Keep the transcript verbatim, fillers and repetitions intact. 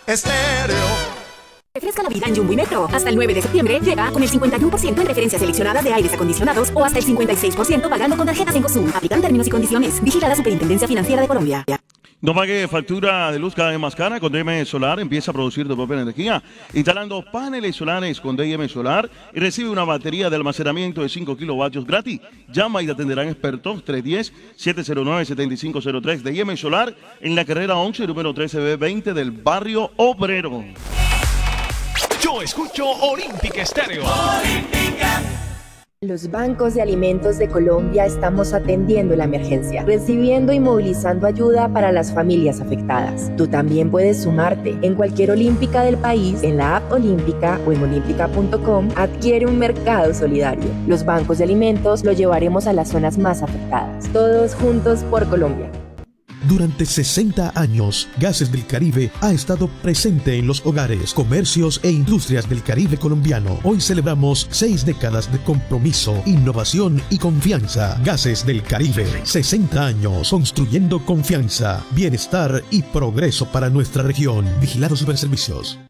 Estéreo. Refresca la vida en Jumbo y Metro. Hasta el nueve de septiembre llega con el cincuenta y uno por ciento en referencias seleccionadas de aires acondicionados o hasta el cincuenta y seis por ciento pagando con tarjetas en Consum. Aplican términos y condiciones. Vigilada Superintendencia Financiera de Colombia. No pague factura de luz cada vez más cara. Con D M Solar empieza a producir tu propia energía instalando paneles solares con D M Solar y recibe una batería de almacenamiento de cinco kilovatios gratis. Llama y te atenderán expertos. Tres uno cero, siete cero nueve, siete cinco cero tres. D M Solar en la carrera once, número trece B veinte del barrio Obrero. Yo escucho Olímpica Estéreo. Olímpica. Los bancos de alimentos de Colombia estamos atendiendo la emergencia, recibiendo y movilizando ayuda para las familias afectadas. Tú también puedes sumarte. En cualquier Olímpica del país, en la app Olímpica o en olímpica punto com, adquiere un mercado solidario. Los bancos de alimentos lo llevaremos a las zonas más afectadas. Todos juntos por Colombia. Durante sesenta años, Gases del Caribe ha estado presente en los hogares, comercios e industrias del Caribe colombiano. Hoy celebramos seis décadas de compromiso, innovación y confianza. Gases del Caribe, sesenta años construyendo confianza, bienestar y progreso para nuestra región. Vigilado Superservicios.